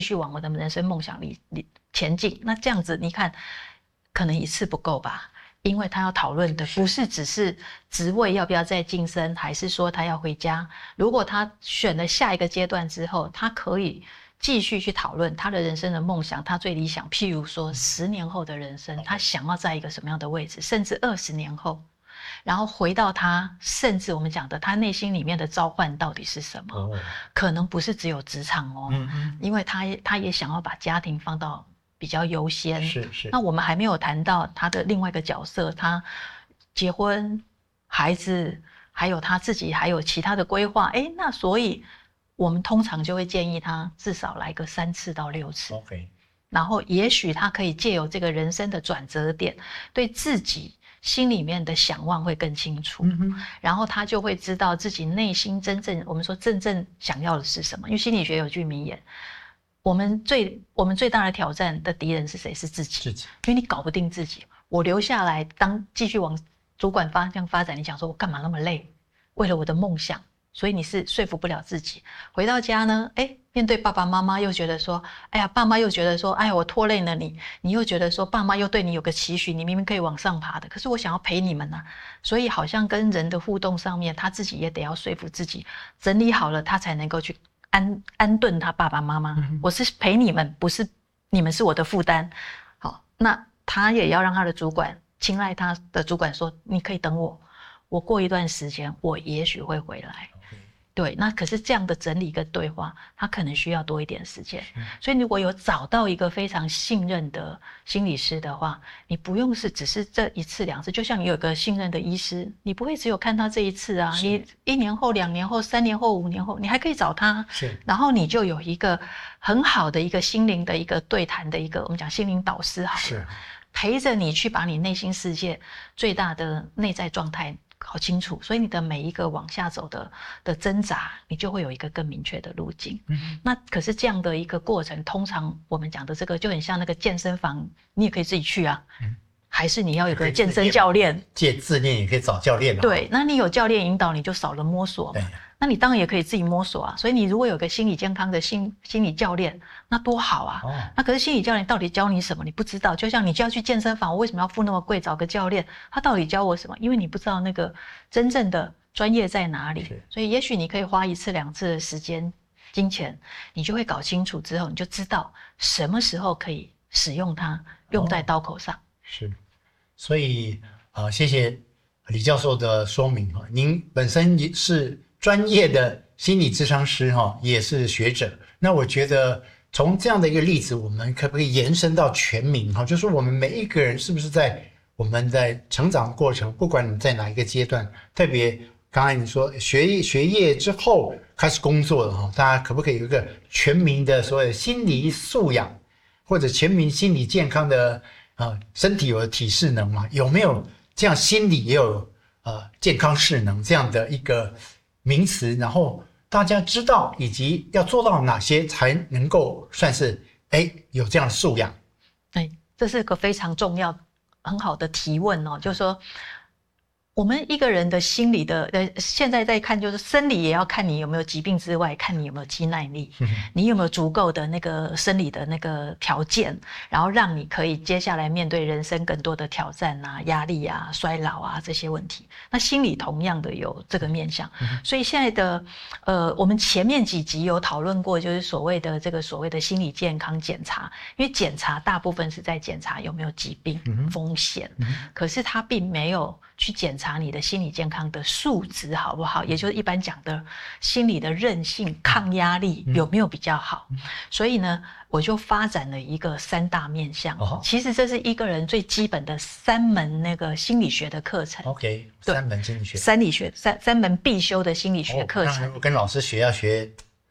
续往我的人生梦想里前进。那这样子你看可能一次不够吧，因为他要讨论的不是只是职位要不要再晋升，还是说他要回家。如果他选了下一个阶段之后，他可以继续去讨论他的人生的梦想，他最理想，譬如说10年后的人生，他想要在一个什么样的位置，甚至20年后，然后回到他，甚至我们讲的他内心里面的召唤到底是什么？可能不是只有职场哦，因为他也想要把家庭放到比较优先。 是。 那我们还没有谈到他的另外一个角色，他结婚、孩子，还有他自己，还有其他的规划。那所以我们通常就会建议他至少来个3次到6次。然后也许他可以借由这个人生的转折点，对自己心里面的想望会更清楚，然后他就会知道自己内心真正我们说真正想要的是什么。因为心理学有句名言，我们最大的挑战的敌人是谁？是自己。因为你搞不定自己，我留下来继续往主管方向发展，你想说我干嘛那么累？为了我的梦想，所以你是说服不了自己。回到家呢，面对爸爸妈妈又觉得说，爸妈又觉得说，我拖累了你，你又觉得说爸妈又对你有个期许，你明明可以往上爬的，可是我想要陪你们啊。所以好像跟人的互动上面，他自己也得要说服自己，整理好了他才能够去安顿他爸爸妈妈。我是陪你们，不是你们是我的负担。好，那他也要让他的主管青睐他的主管说，你可以等我过一段时间我也许会回来。对，那可是这样的整理跟对话，他可能需要多一点时间。所以如果有找到一个非常信任的心理师的话，你不用只是这1次2次，就像你有个信任的医师，你不会只有看他这1次啊，你1年后、2年后、3年后、5年后，你还可以找他。然后你就有一个很好的一个心灵的一个对谈的一个我们讲心灵导师好了，陪着你去把你内心世界最大的内在状态搞清楚，所以你的每一个往下走的挣扎，你就会有一个更明确的路径。那可是这样的一个过程，通常我们讲的这个就很像那个健身房，你也可以自己去啊，还是你要有个健身教练？ 自练也可以找教练。 对，那你有教练引导，你就少了摸索嘛。那你当然也可以自己摸索啊。所以你如果有个心理健康的心理教练，那多好啊。那可是心理教练到底教你什么？你不知道。就像你就要去健身房，我为什么要付那么贵找个教练？他到底教我什么？因为你不知道那个真正的专业在哪里。所以也许你可以花1次2次的时间、金钱，你就会搞清楚之后，你就知道什么时候可以使用它，用在刀口上。 所以谢谢李教授的说明。您本身也是专业的心理咨商师，也是学者。那我觉得从这样的一个例子，我们可不可以延伸到全民？就是我们每一个人是不是在我们在成长过程，不管你在哪一个阶段，特别刚才你说学业之后开始工作了，大家可不可以有一个全民的所谓的心理素养，或者全民心理健康的身体有体适能嘛？有没有这样心理也有健康适能这样的一个名词？然后大家知道以及要做到哪些才能够算是有这样的素养？ 这是个非常重要很好的提问哦，就是说我们一个人的心理的现在在看，就是生理也要看你有没有疾病之外，看你有没有肌耐力，你有没有足够的那个生理的那个条件，然后让你可以接下来面对人生更多的挑战啊、压力啊、衰老啊这些问题。那心理同样的有这个面向，所以现在的我们前面几集有讨论过，就是所谓的心理健康检查，因为检查大部分是在检查有没有疾病风险，可是它并没有去检查你的心理健康的素质好不好，也就是一般讲的心理的韧性、抗压力有没有比较好。所以呢，我就发展了一个3大面向。其实这是一个人最基本的3门那个心理学的课程。 3门心理学， 三门必修的心理学课程。 我跟老师学要学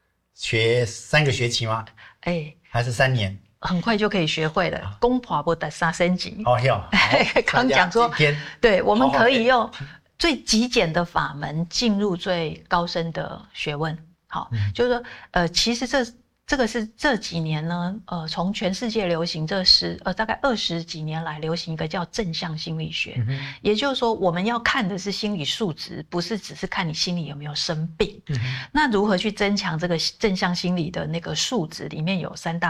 3个学期吗？还是3年？ 很快就可以学会了，公婆不得3升级。刚讲说，对，我们可以用最极简的法门进入最高深的学问。好，就是说，其实这个是这几年呢，从全世界流行大概20几年来流行一个叫正向心理学，也就是说我们要看的是心理素质，不是只是看你心里有没有生病。那如何去增强这个正向心理的那个素质，里面有3大